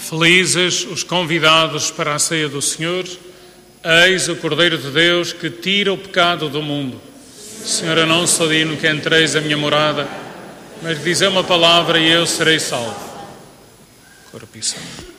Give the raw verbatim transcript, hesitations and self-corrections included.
Felizes os convidados para a ceia do Senhor. Eis o Cordeiro de Deus que tira o pecado do mundo. Senhor, eu não sou digno que entreis a minha morada, mas dizei uma palavra e eu serei salvo. Corpo e sangue.